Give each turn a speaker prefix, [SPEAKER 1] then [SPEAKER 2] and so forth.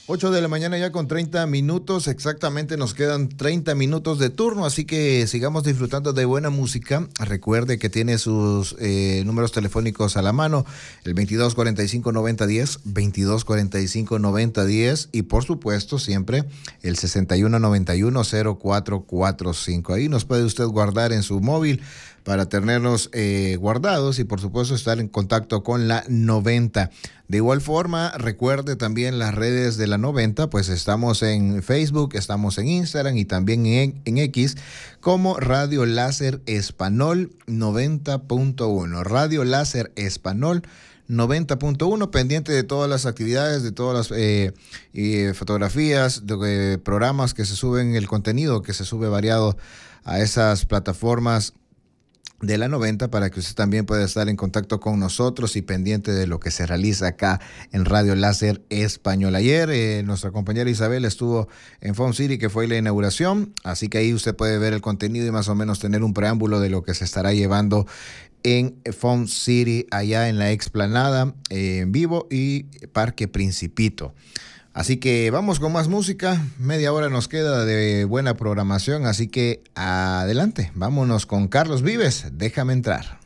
[SPEAKER 1] 8 de la mañana ya con 30 minutos, exactamente nos quedan 30 minutos de turno, así que sigamos disfrutando de buena música. Recuerde que tiene sus números telefónicos a la mano, el 2245-9010, 2245-9010 y por supuesto siempre el 6191-0445. Ahí nos puede usted guardar en su móvil para tenernos guardados y por supuesto estar en contacto con la 90. De igual forma, recuerde también las redes de la 90, pues estamos en Facebook, estamos en Instagram y también en X como Radio Láser Español 90.1. Radio Láser Español 90.1, pendiente de todas las actividades, de todas las fotografías, de programas que se suben, el contenido que se sube variado a esas plataformas de la 90 para que usted también pueda estar en contacto con nosotros y pendiente de lo que se realiza acá en Radio Láser Español. Ayer nuestra compañera Isabel estuvo en Foam City, que fue la inauguración, así que ahí usted puede ver el contenido y más o menos tener un preámbulo de lo que se estará llevando en Foam City, allá en la explanada en vivo y Parque Principito. Así que vamos con más música, media hora nos queda de buena programación, así que adelante, vámonos con Carlos Vives, déjame entrar.